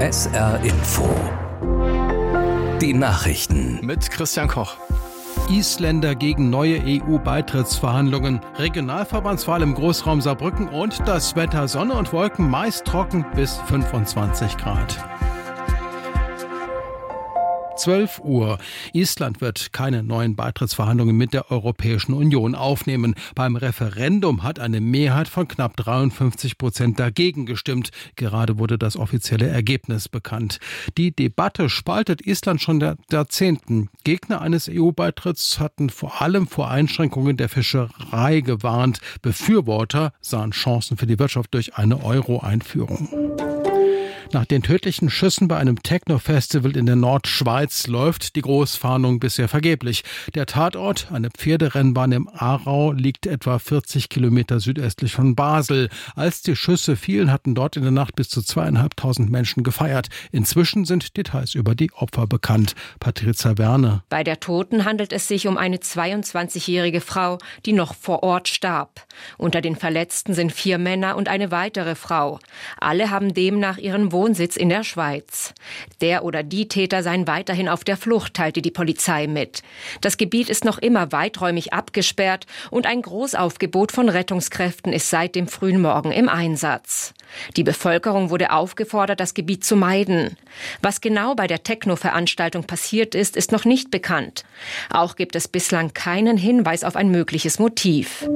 SR Info. Die Nachrichten mit Christian Koch. Isländer gegen neue EU-Beitrittsverhandlungen, Regionalverbandswahl im Großraum Saarbrücken und das Wetter: Sonne und Wolken, meist trocken bis 25 Grad. 12 Uhr. Island wird keine neuen Beitrittsverhandlungen mit der Europäischen Union aufnehmen. Beim Referendum hat eine Mehrheit von knapp 53% dagegen gestimmt. Gerade wurde das offizielle Ergebnis bekannt. Die Debatte spaltet Island schon seit Jahrzehnten. Gegner eines EU-Beitritts hatten vor allem vor Einschränkungen der Fischerei gewarnt. Befürworter sahen Chancen für die Wirtschaft durch eine Euro-Einführung. Nach den tödlichen Schüssen bei einem Techno-Festival in der Nordschweiz läuft die Großfahndung bisher vergeblich. Der Tatort, eine Pferderennbahn im Aarau, liegt etwa 40 Kilometer südöstlich von Basel. Als die Schüsse fielen, hatten dort in der Nacht bis zu 2.500 Menschen gefeiert. Inzwischen sind Details über die Opfer bekannt. Patricia Werner. Bei der Toten handelt es sich um eine 22-jährige Frau, die noch vor Ort starb. Unter den Verletzten sind 4 Männer und eine weitere Frau. Alle haben demnach ihren Wohnsitz in der Schweiz. Der oder die Täter seien weiterhin auf der Flucht, teilte die Polizei mit. Das Gebiet ist noch immer weiträumig abgesperrt und ein Großaufgebot von Rettungskräften ist seit dem frühen Morgen im Einsatz. Die Bevölkerung wurde aufgefordert, das Gebiet zu meiden. Was genau bei der Techno-Veranstaltung passiert ist, ist noch nicht bekannt. Auch gibt es bislang keinen Hinweis auf ein mögliches Motiv.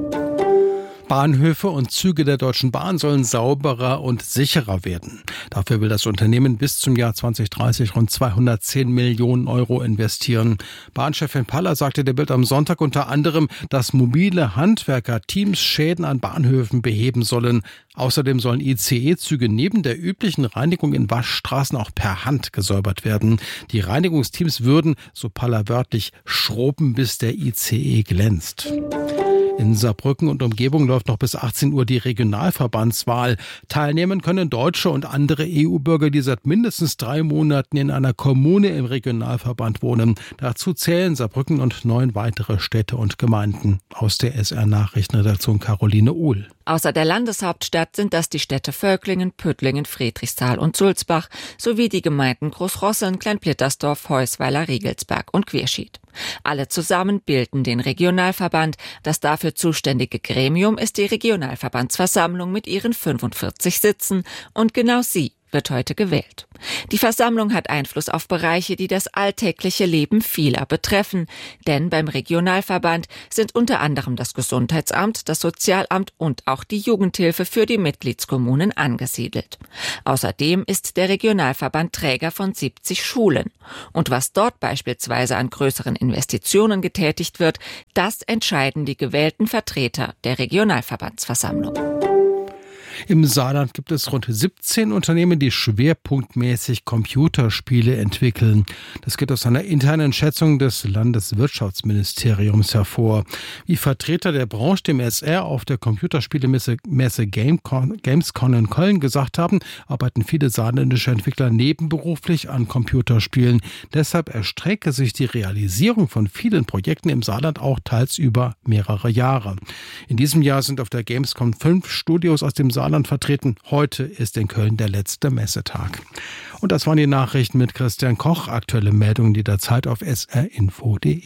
Bahnhöfe und Züge der Deutschen Bahn sollen sauberer und sicherer werden. Dafür will das Unternehmen bis zum Jahr 2030 rund 210 Millionen Euro investieren. Bahnchefin Paller sagte der Bild am Sonntag unter anderem, dass mobile Handwerker-Teams Schäden an Bahnhöfen beheben sollen. Außerdem sollen ICE-Züge neben der üblichen Reinigung in Waschstraßen auch per Hand gesäubert werden. Die Reinigungsteams würden, so Paller wörtlich, schrubben, bis der ICE glänzt. In Saarbrücken und Umgebung läuft noch bis 18 Uhr die Regionalverbandswahl. Teilnehmen können Deutsche und andere EU-Bürger, die seit mindestens 3 Monaten in einer Kommune im Regionalverband wohnen. Dazu zählen Saarbrücken und 9 weitere Städte und Gemeinden. Aus der SR-Nachrichtenredaktion Caroline Uhl. Außer der Landeshauptstadt sind das die Städte Völklingen, Püttlingen, Friedrichsthal und Sulzbach sowie die Gemeinden Großrosseln, Kleinplittersdorf, Heusweiler, Riegelsberg und Querschied. Alle zusammen bilden den Regionalverband. Das dafür zuständige Gremium ist die Regionalverbandsversammlung mit ihren 45 Sitzen und genau sie wird heute gewählt. Die Versammlung hat Einfluss auf Bereiche, die das alltägliche Leben vieler betreffen. Denn beim Regionalverband sind unter anderem das Gesundheitsamt, das Sozialamt und auch die Jugendhilfe für die Mitgliedskommunen angesiedelt. Außerdem ist der Regionalverband Träger von 70 Schulen. Und was dort beispielsweise an größeren Investitionen getätigt wird, das entscheiden die gewählten Vertreter der Regionalverbandsversammlung. Im Saarland gibt es rund 17 Unternehmen, die schwerpunktmäßig Computerspiele entwickeln. Das geht aus einer internen Schätzung des Landeswirtschaftsministeriums hervor. Wie Vertreter der Branche dem SR auf der Computerspielemesse Gamescom in Köln gesagt haben, arbeiten viele saarländische Entwickler nebenberuflich an Computerspielen. Deshalb erstrecke sich die Realisierung von vielen Projekten im Saarland auch teils über mehrere Jahre. In diesem Jahr sind auf der Gamescom 5 Studios aus dem Saarland vertreten. Heute ist in Köln der letzte Messetag. Und das waren die Nachrichten mit Christian Koch. Aktuelle Meldungen jederzeit auf srinfo.de.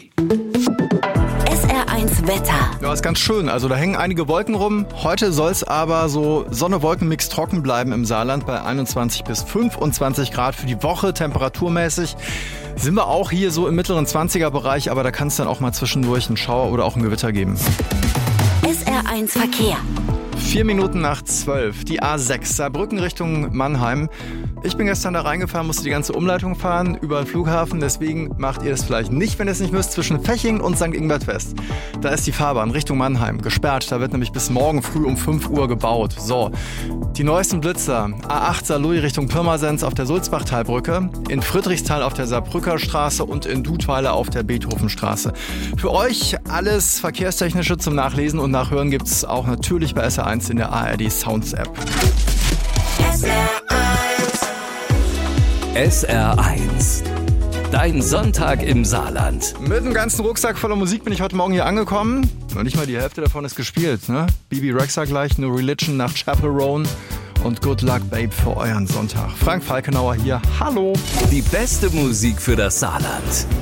SR1 Wetter. Ja, ist ganz schön. Also da hängen einige Wolken rum. Heute soll es aber so Sonne-Wolken-Mix trocken bleiben im Saarland bei 21 bis 25 Grad für die Woche. Temperaturmäßig sind wir auch hier so im mittleren 20er-Bereich, aber da kann es dann auch mal zwischendurch einen Schauer oder auch ein Gewitter geben. SR1 Verkehr. 4 Minuten nach 12, die A6, Saarbrücken Richtung Mannheim. Ich bin gestern da reingefahren, musste die ganze Umleitung fahren über den Flughafen. Deswegen macht ihr das vielleicht nicht, wenn ihr es nicht müsst, zwischen Fechingen und St. Ingbert West. Da ist die Fahrbahn Richtung Mannheim gesperrt. Da wird nämlich bis morgen früh um 5 Uhr gebaut. So, die neuesten Blitzer. A8 Saarlouis Richtung Pirmasens auf der Sulzbachtalbrücke, in Friedrichsthal auf der Saarbrücker Straße und in Dudweiler auf der Beethovenstraße. Für euch alles Verkehrstechnische zum Nachlesen und Nachhören gibt es auch natürlich bei SR1 in der ARD Sounds App. SR1. Dein Sonntag im Saarland. Mit einem ganzen Rucksack voller Musik bin ich heute Morgen hier angekommen. Und nicht mal die Hälfte davon ist gespielt, ne? Bibi Rexha gleich, No Religion nach Chapel Roan. und Good Luck Babe für euren Sonntag. Frank Falkenauer hier, hallo! Die beste Musik für das Saarland.